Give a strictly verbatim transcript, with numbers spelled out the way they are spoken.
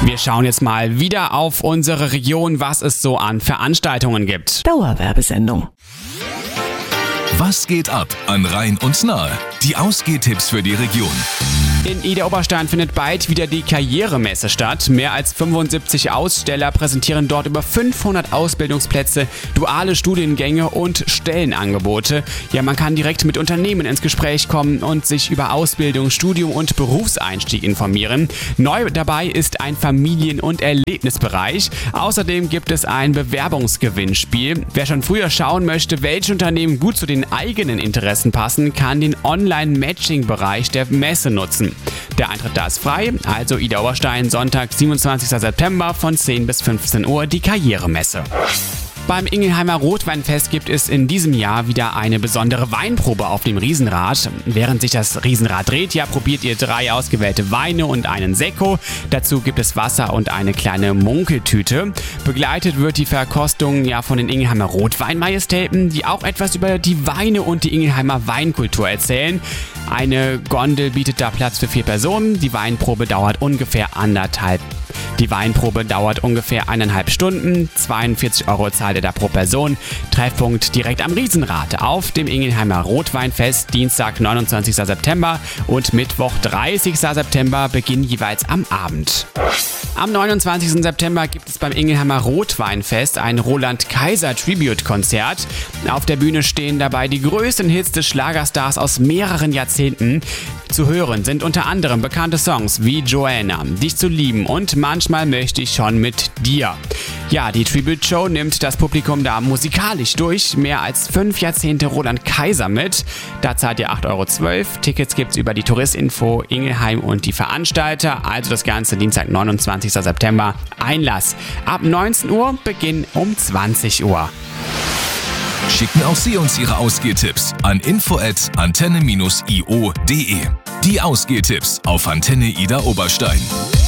Wir schauen jetzt mal wieder auf unsere Region, was es so an Veranstaltungen gibt. Dauerwerbesendung. Was geht ab an Rhein und Nahe? Die Ausgehtipps für die Region. In Idar-Oberstein findet bald wieder die Karrieremesse statt. Mehr als fünfundsiebzig Aussteller präsentieren dort über fünfhundert Ausbildungsplätze, duale Studiengänge und Stellenangebote. Ja, man kann direkt mit Unternehmen ins Gespräch kommen und sich über Ausbildung, Studium und Berufseinstieg informieren. Neu dabei ist ein Familien- und Erlebnisbereich. Außerdem gibt es ein Bewerbungsgewinnspiel. Wer schon früher schauen möchte, welche Unternehmen gut zu den eigenen Interessen passen, kann den Online-Matching-Bereich der Messe nutzen. Der Eintritt da ist frei, also Idar-Oberstein, Sonntag, siebenundzwanzigster September von zehn bis fünfzehn Uhr die Karrieremesse. Beim Ingelheimer Rotweinfest gibt es in diesem Jahr wieder eine besondere Weinprobe auf dem Riesenrad. Während sich das Riesenrad dreht, ja, probiert ihr drei ausgewählte Weine und einen Sekko. Dazu gibt es Wasser und eine kleine Munkeltüte. Begleitet wird die Verkostung ja von den Ingelheimer Rotweinmajestäten, die auch etwas über die Weine und die Ingelheimer Weinkultur erzählen. Eine Gondel bietet da Platz für vier Personen. Die Weinprobe dauert ungefähr anderthalb Die Weinprobe dauert ungefähr eineinhalb Stunden. zweiundvierzig Euro zahlt ihr da pro Person. Treffpunkt direkt am Riesenrad auf dem Ingelheimer Rotweinfest, Dienstag, neunundzwanzigster September und Mittwoch, dreißigster September, Beginn jeweils am Abend. Am neunundzwanzigsten September gibt es beim Ingelheimer Rotweinfest ein Roland-Kaiser-Tribute-Konzert. Auf der Bühne stehen dabei die größten Hits des Schlagerstars aus mehreren Jahrzehnten. Zu hören sind unter anderem bekannte Songs wie Joanna, Dich zu lieben und Manchmal möchte ich schon mit dir. Ja, die Tribute-Show nimmt das Publikum da musikalisch durch mehr als fünf Jahrzehnte Roland Kaiser mit. Da zahlt ihr acht Euro zwölf. Tickets gibt's über die Touristinfo Ingelheim und die Veranstalter. Also das Ganze Dienstag, neunundzwanzigster September. Einlass ab neunzehn Uhr, Beginn um zwanzig Uhr. Schicken auch Sie uns Ihre Ausgehtipps an info at antenne dash i o punkt de. Die Ausgehtipps auf Antenne Idar-Oberstein.